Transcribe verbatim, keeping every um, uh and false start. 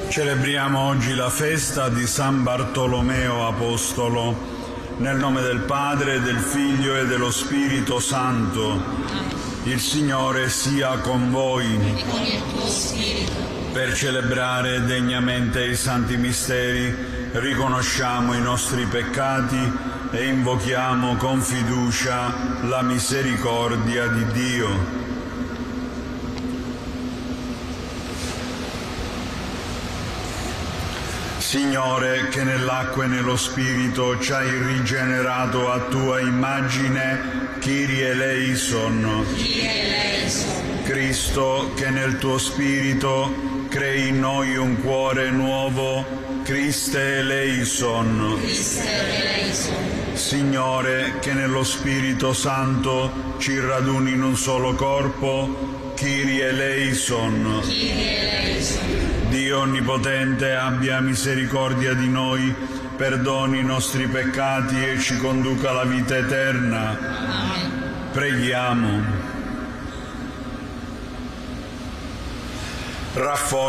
Celebriamo oggi la festa di San Bartolomeo Apostolo, nel nome del Padre, del Figlio e dello Spirito Santo. Il Signore sia con voi. E con il tuo spirito. Per celebrare degnamente i santi misteri, riconosciamo i nostri peccati e invochiamo con fiducia la misericordia di Dio. Signore, che nell'acqua e nello Spirito ci hai rigenerato a tua immagine, Kyrie eleison. Kyrie eleison. Cristo, che nel tuo Spirito crei in noi un cuore nuovo, Christe eleison. Christe eleison. Signore, che nello Spirito Santo ci raduni in un solo corpo, Kyrie eleison. Kyrie eleison. Dio Onnipotente abbia misericordia di noi, perdoni i nostri peccati e ci conduca alla vita eterna. Amen. Preghiamo. Rafforza